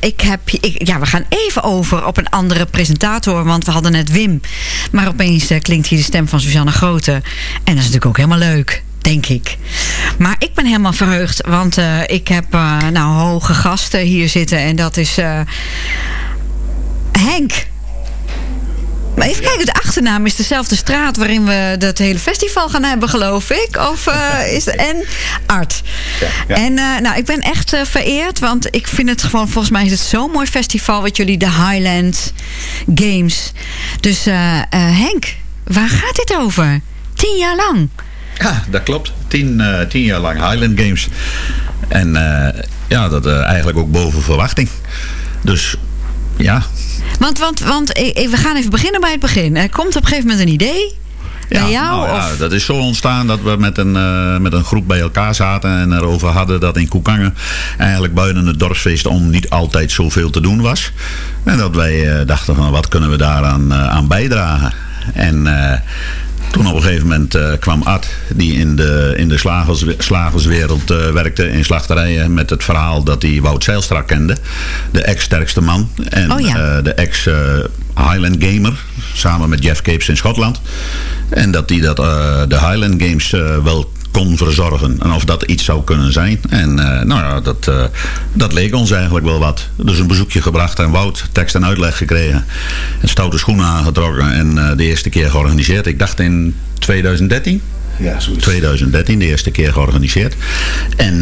we gaan even over op een andere presentator. Want we hadden net Wim. Maar opeens klinkt hier de stem van Suzanne Grote. En dat is natuurlijk ook helemaal leuk. Denk ik. Maar ik ben helemaal verheugd. Want ik heb hoge gasten hier zitten. En dat is Henk. Maar even kijken, de achternaam is dezelfde straat waarin we dat hele festival gaan hebben, geloof ik. En Art. Ja. En ik ben echt vereerd, want ik vind het gewoon, volgens mij is het zo'n mooi festival wat jullie, de Highland Games. Dus Henk, waar gaat dit over? 10 jaar lang. Ja, dat klopt. 10 jaar lang Highland Games. En dat eigenlijk ook boven verwachting. Dus ja. Want we gaan even beginnen bij het begin. Er komt op een gegeven moment een idee bij jou? Dat is zo ontstaan dat we met een groep bij elkaar zaten en erover hadden dat in Koekangen eigenlijk buiten het dorpsfeest om niet altijd zoveel te doen was. En dat wij dachten van wat kunnen we daaraan aan bijdragen. En toen op een gegeven moment kwam Art, die in de slagerswereld werkte, in slachterijen, met het verhaal dat hij Wout Zijlstra kende. De ex-sterkste man. En de ex-Highland Gamer, samen met Jeff Capes in Schotland. En dat hij de Highland Games wel kon verzorgen. En of dat iets zou kunnen zijn. En dat leek ons eigenlijk wel wat. Dus een bezoekje gebracht aan Wout, tekst en uitleg gekregen. En stoute schoenen aangetrokken en de eerste keer georganiseerd. Ik dacht in 2013. Ja, zoiets. 2013, de eerste keer georganiseerd. En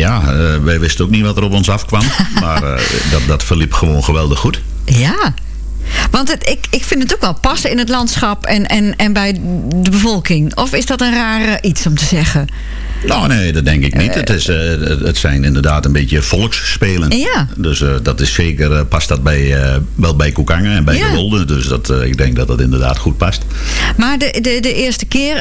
wij wisten ook niet wat er op ons afkwam. Maar dat verliep gewoon geweldig goed. Ja. Want ik vind het ook wel passen in het landschap en bij de bevolking. Of is dat een raar iets om te zeggen? Nou, nee, dat denk ik niet. Het zijn inderdaad een beetje volksspelen. Ja. Dus dat is zeker, past dat wel bij Koekangen en bij de Wolde. Dus ik denk dat dat inderdaad goed past. Maar de eerste keer,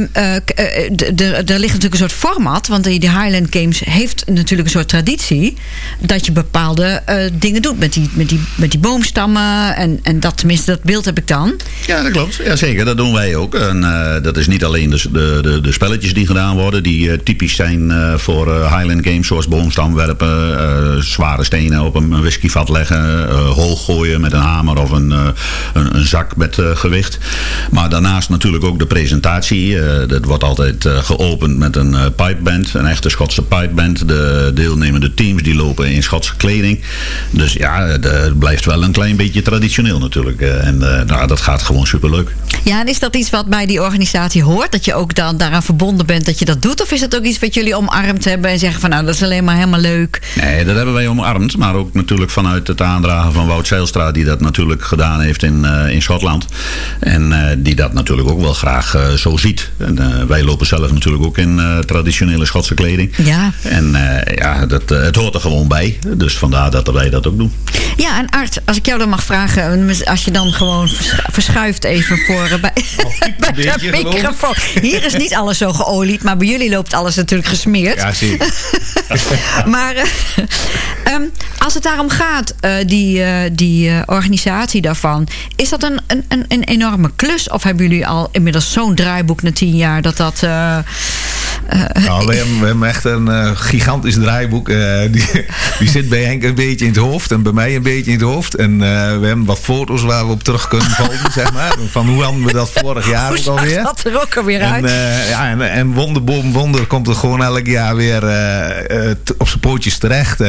er ligt natuurlijk een soort format. Want de Highland Games heeft natuurlijk een soort traditie. Dat je bepaalde dingen doet met die boomstammen. En dat beeld heb ik dan. Ja, dat klopt. Ja, zeker, dat doen wij ook. En dat is niet alleen de spelletjes die gedaan worden. Die typisch zijn voor Highland Games. Zoals boomstam werpen, zware stenen op een whiskyvat leggen. Hoog gooien met een hamer of een zak met gewicht. Maar daarnaast natuurlijk ook de presentatie. Dat wordt altijd geopend met een pipeband. Een echte Schotse pipeband. De deelnemende teams die lopen in Schotse kleding. Dus ja, het blijft wel een klein beetje traditioneel natuurlijk. Dat gaat gewoon superleuk. Ja, en is dat iets wat bij die organisatie hoort? Dat je ook dan daaraan verbonden bent dat je dat doet? Of is het ook iets wat jullie omarmd hebben en zeggen van nou, dat is alleen maar helemaal leuk? Nee, dat hebben wij omarmd. Maar ook natuurlijk vanuit het aandragen van Wout Zijlstra, die dat natuurlijk gedaan heeft in Schotland. En die dat natuurlijk ook wel graag zo ziet. En wij lopen zelf natuurlijk ook in traditionele Schotse kleding. Ja. En het hoort er gewoon bij. Dus vandaar dat wij dat ook doen. Ja, en Art, als ik jou dan mag vragen, als je dan gewoon verschuift even voor bij de microfoon. Hier is niet alles zo geolied, maar bij jullie loopt alles natuurlijk gesmeerd. Ja, zie je. Maar als het daarom gaat, die organisatie daarvan, is dat een enorme klus? Of hebben jullie al inmiddels zo'n draaiboek na 10 jaar dat... We hebben echt een gigantisch draaiboek. Die zit bij Henk een beetje in het hoofd en bij mij een beetje in het hoofd. En we hebben wat foto's waar we op terug kunnen vallen, zeg maar. Van hoe hadden we dat vorig jaar ook alweer. Hoe zag dat er ook alweer uit? En wonder boven wonder komt het gewoon elk jaar weer op zijn pootjes terecht.